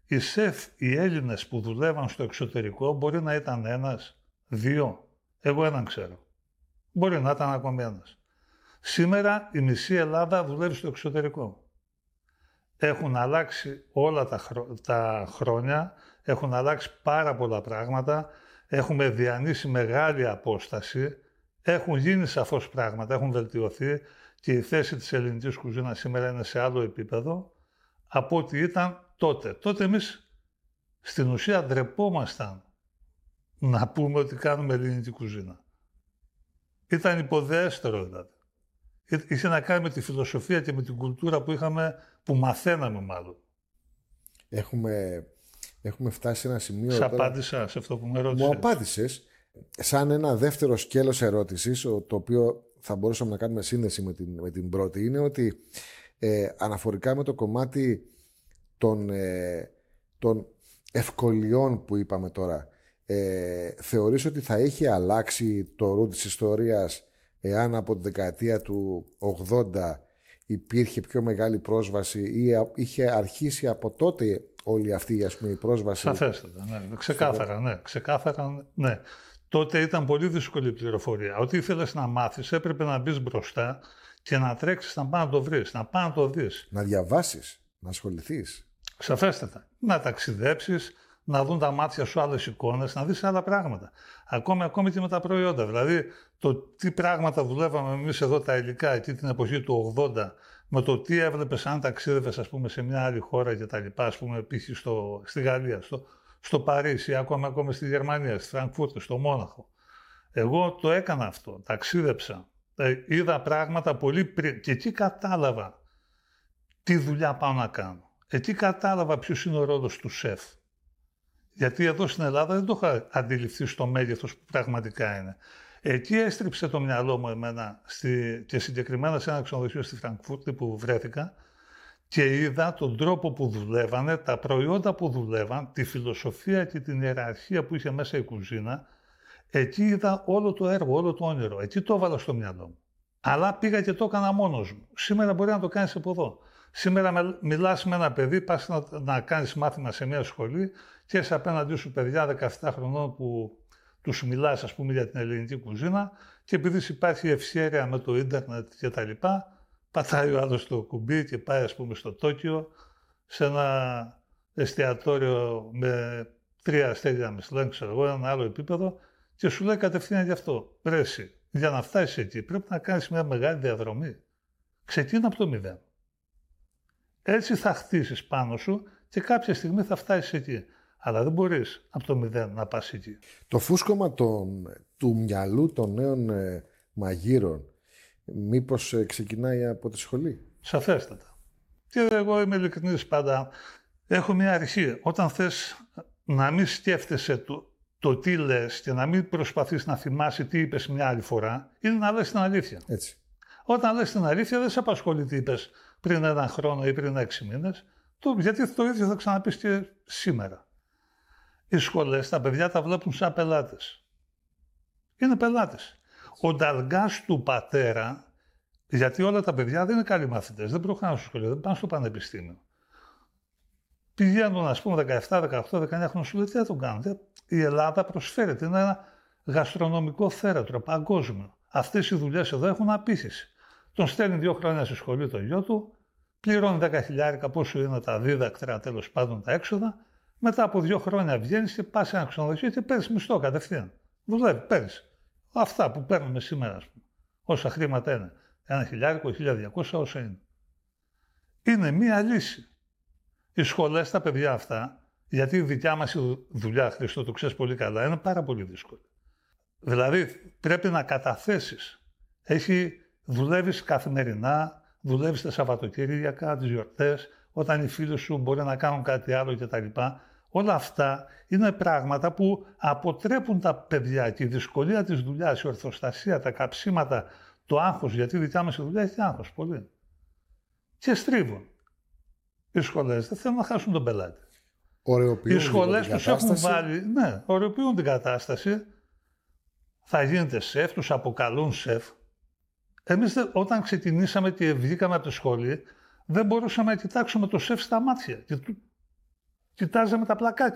Οι σεφ, οι Έλληνες που δουλεύαν στο εξωτερικό, μπορεί να ήταν ένας, δύο. Εγώ έναν ξέρω. Μπορεί να ήταν ακόμη ένας. Σήμερα η μισή Ελλάδα δουλεύει στο εξωτερικό. Έχουν αλλάξει όλα τα χρόνια, έχουν αλλάξει πάρα πολλά πράγματα, έχουμε διανύσει μεγάλη απόσταση, έχουν γίνει σαφώς πράγματα, έχουν βελτιωθεί και η θέση της ελληνικής κουζίνας σήμερα είναι σε άλλο επίπεδο από ό,τι ήταν τότε. Τότε εμείς στην ουσία ντρεπόμασταν να πούμε ότι κάνουμε ελληνική κουζίνα. Ήταν υποδέστερο δηλαδή. Είχε να κάνει με τη φιλοσοφία και με την κουλτούρα που είχαμε, που μαθαίναμε μάλλον. Έχουμε φτάσει σε ένα σημείο... Σε απάντησα σε αυτό που με ρώτησες. Μου απάντησες σαν ένα δεύτερο σκέλος ερώτησης, το οποίο θα μπορούσαμε να κάνουμε σύνδεση με την πρώτη, είναι ότι αναφορικά με το κομμάτι των ευκολιών που είπαμε τώρα, θεωρείς ότι θα είχε αλλάξει το ρου της ιστορίας εάν από τη δεκαετία του 80 υπήρχε πιο μεγάλη πρόσβαση ή είχε αρχίσει από τότε όλη αυτή, ας πούμε, η πρόσβαση? Σαφέστατα, ναι. Ξεκάθαρα, ναι. Τότε ήταν πολύ δύσκολη η πληροφορία. Ό,τι ήθελες να μάθεις έπρεπε να μπεις μπροστά και να τρέξεις να πας να το βρεις, να πας να το δεις. Να διαβάσεις, να ασχοληθείς. Σαφέστατα. Να ταξιδέψεις, να δουν τα μάτια σου άλλες εικόνες, να δεις άλλα πράγματα. Ακόμη και με τα προϊόντα. Δηλαδή, το τι πράγματα δουλεύαμε εμείς εδώ τα υλικά εκεί την εποχή του 80, με το τι έβλεπες αν ταξίδευες, ας πούμε, σε μια άλλη χώρα και τα λοιπά, ας πούμε, π.χ. στη Γαλλία, στο Παρίσι, ακόμη στη Γερμανία, στη Φραγκφούρτη, στο Μόναχο. Εγώ το έκανα αυτό, ταξίδεψα. Είδα πράγματα πολύ πριν και εκεί κατάλαβα τι δουλειά πάω να κάνω. Εκεί κατάλαβα ποιος είναι ο ρόλος του σεφ. Γιατί εδώ στην Ελλάδα δεν το είχα αντιληφθεί στο μέγεθος που πραγματικά είναι. Εκεί έστριψε το μυαλό μου εμένα και συγκεκριμένα σε ένα ξενοδοχείο στη Φραγκφούρτη που βρέθηκα και είδα τον τρόπο που δουλεύανε, τα προϊόντα που δουλεύαν, τη φιλοσοφία και την ιεραρχία που είχε μέσα η κουζίνα. Εκεί είδα όλο το έργο, όλο το όνειρο. Εκεί το έβαλα στο μυαλό μου. Αλλά πήγα και το έκανα μόνος μου. Σήμερα μπορεί να το κάνεις από εδώ. Σήμερα μιλάς με ένα παιδί, πας να κάνεις μάθημα σε μια σχολή και είσαι απέναντί σου παιδιά 17 χρονών που τους μιλάς, ας πούμε, για την ελληνική κουζίνα και επειδή υπάρχει ευσέρεια με το ίντερνετ και τα λοιπά, πατάει ο άλλος το κουμπί και πάει, ας πούμε, στο Τόκιο σε ένα εστιατόριο με 3 αστέρια Μισλέν, ξέρω εγώ, ένα άλλο επίπεδο και σου λέει κατευθείαν γι' αυτό. Πρέσει, για να φτάσεις εκεί πρέπει να κάνεις μια μεγάλη διαδρομή. Ξεκίνα από το μηδέν. Έτσι θα χτίσεις πάνω σου και κάποια στιγμή θα φτάσεις εκεί. Αλλά δεν μπορείς από το μηδέν να πας εκεί. Το φούσκωμα του μυαλού των νέων μαγείρων μήπως ξεκινάει από τη σχολή? Σαφέστατα. Και εγώ είμαι ειλικρινής πάντα. Έχω μια αρχή. Όταν θες να μην σκέφτεσαι το τι λες και να μην προσπαθείς να θυμάσαι τι είπες μια άλλη φορά, είναι να λες την αλήθεια. Έτσι. Όταν λες την αλήθεια δεν σε απασχολεί τι είπες πριν 1 χρόνο ή πριν 6 μήνες, γιατί το ίδιο θα ξαναπείς και σήμερα. Οι σχολές, τα παιδιά τα βλέπουν σαν πελάτες. Είναι πελάτες. Ο νταλγκάς του πατέρα, γιατί όλα τα παιδιά δεν είναι καλοί μαθητές, δεν προχωράνε στο σχολείο, δεν πάνε στο πανεπιστήμιο. Πηγαίνουν, ας πούμε, 17, 18, 19 χρόνια σου λέει, τι θα τον κάνουν. Η Ελλάδα προσφέρεται, είναι ένα γαστρονομικό θέατρο παγκόσμιο. Αυτές οι δουλειές εδώ έχουν απήχηση. Τον στέλνει 2 χρόνια στη σχολή το γιο του, πληρώνει 10.000 πόσο είναι τα δίδακτρα, τέλος πάντων τα έξοδα. Μετά από 2 χρόνια βγαίνεις και πας σε ένα ξενοδοχείο και παίρνεις μισθό κατευθείαν. Δουλεύει, παίρνεις. Αυτά που παίρνουμε σήμερα, ας πούμε. Όσα χρήματα είναι. 1.000, 1.200, όσα είναι. Είναι μία λύση. Οι σχολές, τα παιδιά αυτά, γιατί η δικιά μας δουλειά, Χριστό, το ξέρεις πολύ καλά, είναι πάρα πολύ δύσκολη. Δηλαδή, πρέπει να καταθέσεις. Δουλεύεις καθημερινά, δουλεύεις τα Σαββατοκύριακα, τις γιορτές, όταν οι φίλοι σου μπορεί να κάνουν κάτι άλλο κτλ. Όλα αυτά είναι πράγματα που αποτρέπουν τα παιδιά και η δυσκολία της δουλειάς, η ορθοστασία, τα καψίματα, το άγχος, γιατί η δικιά μας δουλειά έχει άγχος πολύ. Και στρίβουν. Οι σχολές δεν θέλουν να χάσουν τον πελάτη. Οι σχολές τους έχουν βάλει, ναι, ωρεοποιούν την κατάσταση, θα γίνεται σεφ, τους αποκαλούν σεφ. Εμείς όταν ξεκινήσαμε και βγήκαμε από τη σχολή, δεν μπορούσαμε να κοιτάξουμε το σεφ στα μάτια. κοιτάζαμε τα πλακάκια.